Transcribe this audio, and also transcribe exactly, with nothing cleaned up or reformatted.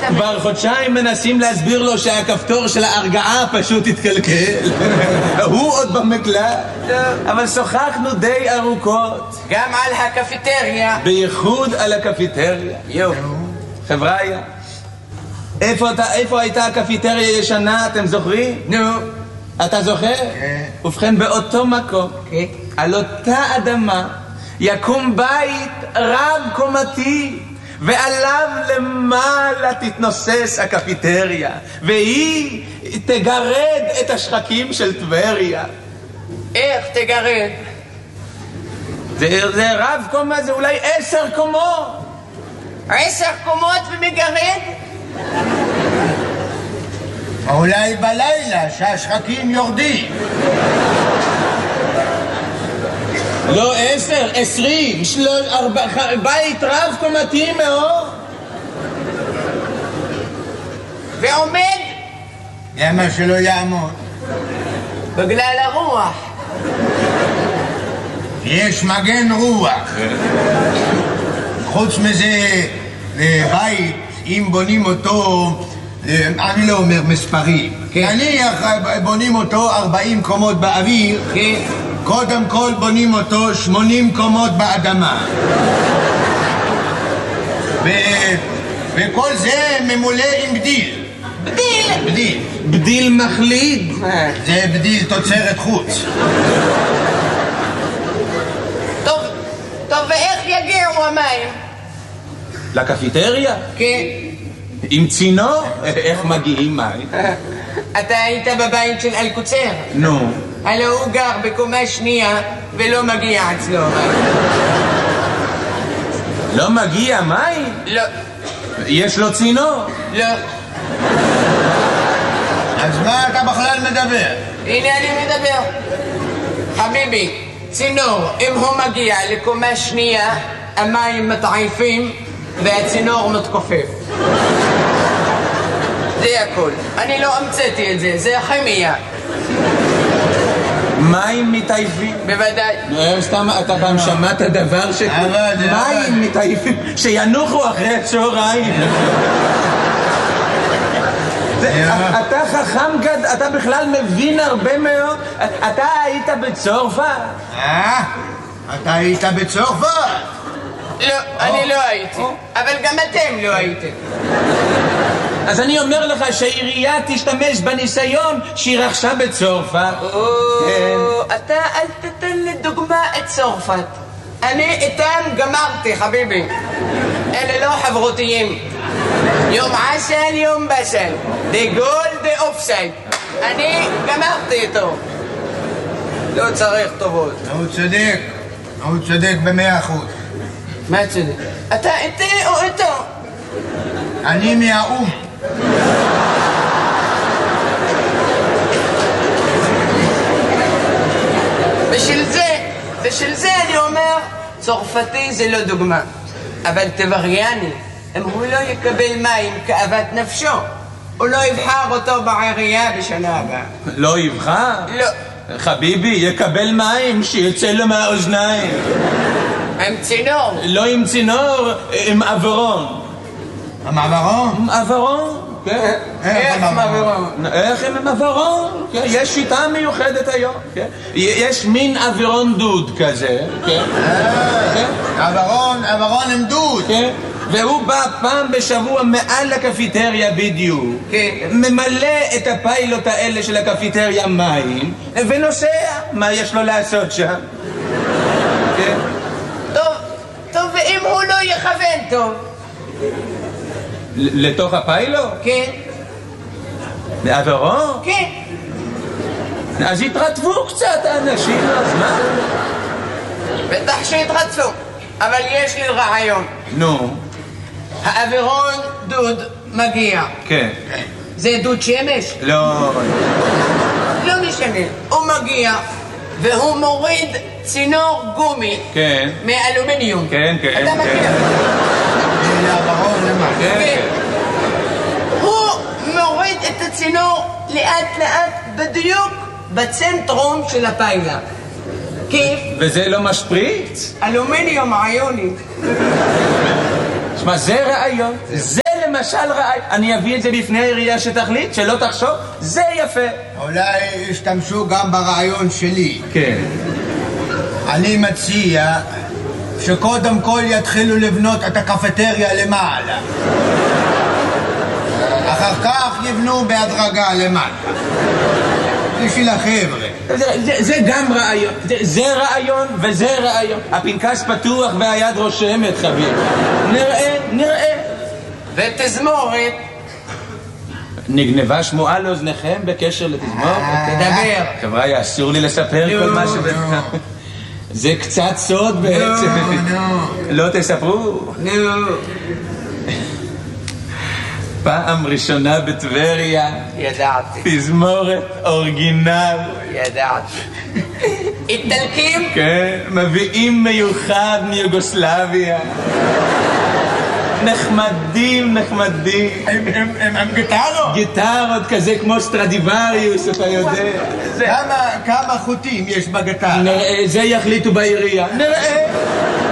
כבר חודשיים מנסים להסביר לו שהכפתור של ההרגעה פשוט התקלקל. הוא עוד במקלט. אבל שוחחנו די ארוכות. גם על הקפיטריה. בייחוד על הקפיטריה. יו. חבריה, איפה, איפה הייתה הקפיטריה ישנה, אתם זוכרים? נו. אתה זוכר? כן. ובכן, באותו מקום, כן. על אותה אדמה, יקום בית רב קומתי, ועליו למעלה תתנוסס הקפיטריה, והיא תגרד את השחקים של טבריה. איך תגרד? זה, זה רב קומה, זה אולי עשר קומות. עשר קומות ומגרד? אולי בלילה שהשחקים יורדים. לא עשר, עשרים, שלוש, ארבע, בית רב קומתי מאוד. ועומד? למה שלא יעמוד? בגלל הרוח. יש מגן רוח. חוץ מזה, בית, אם בונים אותו, אני לא אומר מספרים. נניח בונים אותו ארבעים קומות באוויר, קודם כל בונים אותו שמונים קומות באדמה. וכל זה ממולא עם בדיל. בדיל? בדיל. בדיל מחליד. זה בדיל תוצרת חוץ. טוב, טוב, ואיך יגיעו המים? לקפיטריה? כן. עם צינור? איך מגיעים מים? אתה היית בבית של אלקוצר? נו. הלא הוא גר בקומה שנייה ולא מגיע אצלו מים. לא מגיע מים? לא. יש לו צינור? לא. אז מה אתה בכלל מדבר? הנה אני מדבר. חביבי, צינור, אם הוא מגיע לקומה שנייה, המים מתעייפים והצינור מתכופף. זה הכל. אני לא המצאתי את זה, זה הכימיה. מים מתעייפים? בוודאי. סתם, אתה פעם שמעת דבר ש... מים מתעייפים, שינוחו אחרי הצהריים. אתה חכם גד, אתה בכלל מבין הרבה מאוד. אתה היית בצרפת? אה? אתה היית בצרפת? לא, אני לא הייתי. אבל גם אתם לא הייתם. אז אני אומר לך שהעירייה תשתמש בניסיון שהיא רכשה בצרפת. אתה אל תתן לדוגמה את צרפת. אני איתם גמרתי, חביבי. אלה לא חברותיים. יום עשן, יום בשן. דה גול, דה אופסייד. אני גמרתי איתו. לא צריך טובות. הוא צודק. הוא צודק במאה אחוז. מה צודק? אתה איתי או איתו? אני מהאום. בשביל זה, בשביל זה אני אומר, צרפתי זה לא דוגמה. אבל טבריאני, אם הוא לא יקבל מים כאוות נפשו, הוא לא יבחר אותו בעירייה בשנה הבאה. לא יבחר? לא. חביבי, יקבל מים שיצא לו מהאוזניים. עם צינור? לא עם צינור, עם עברון. עם עברון? עם עברון, כן. איך עם עברון? איך עם עברון? יש שיטה מיוחדת היום. יש מין עברון דוד כזה. עברון, עברון עם דוד. והוא בא פעם בשבוע מעל הקפיטריה בדיוק, ממלא את הפיילוט האלה של הקפיטריה מים ונוסע. מה יש לו לעשות שם? טוב, טוב, ואם הוא לא יכוון טוב? לתוך הפיילוט? כן. בעברו? כן. אז התרטבו קצת האנשים, אז מה? בטח שהתרטפו, אבל יש לי רעיון. נו. האווירון דוד מגיע. כן. זה דוד שמש? לא. לא משנה. הוא מגיע והוא מוריד צינור גומי. כן. מאלומיניום. כן, כן. אתה מכיר? זה האווירון למה? כן. הוא מוריד את הצינור לאט לאט בדיוק בצנטרום של הפיילה. כיף? וזה לא משפריץ? אלומיניום איוני. שמע, זה רעיון. זה למשל רעי, אני אביא את זה בפני העירייה שתחליט, שלא תחשוב, זה יפה. אולי ישתמשו גם ברעיון שלי. כן. אני מציע שקודם כל יתחילו לבנות את הקפטריה למעלה. אחר כך יבנו בהדרגה למטה. בשביל החבר'ה. זה, זה, זה גם רעיון, זה, זה רעיון וזה רעיון. הפנקס פתוח והיד רושמת, חביב. נראה, נראה. ותזמורת. נגנבה שמועה לאוזניכם בקשר לתזמורת? תדבר. חבר'ה, אסור לי לספר כל מה ש... זה קצת סוד בעצם. לא תספרו. נו. פעם ראשונה בטבריה. ידעתי. תזמורת אורגינל. ידעתי. איטלקים? כן, מביאים מיוחד מיוגוסלביה. נחמדים, נחמדים. הם גיטרות? גיטרות כזה כמו סטרדיווריוס, אתה יודע. כמה חוטים יש בגיטרה? נראה, זה יחליטו בעירייה. נראה.